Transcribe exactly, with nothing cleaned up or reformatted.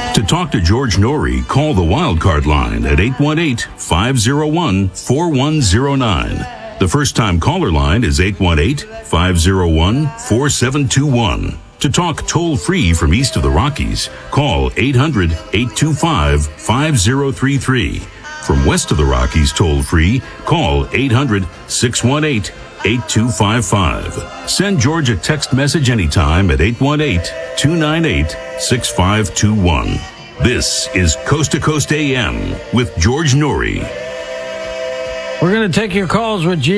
To talk to George Norrie, call the Wildcard line at eight one eight, five oh one, four one oh nine. The first-time caller line is eight one eight, five oh one, four seven two one. To talk toll-free from east of the Rockies, call eight hundred, eight two five, five oh three three. From west of the Rockies toll-free, call eight hundred, six one eight, eight two five five. Send George a text message anytime at eight one eight, two nine eight, six five two one. This is Coast to Coast A M with George Norrie. We're going to take your calls with G.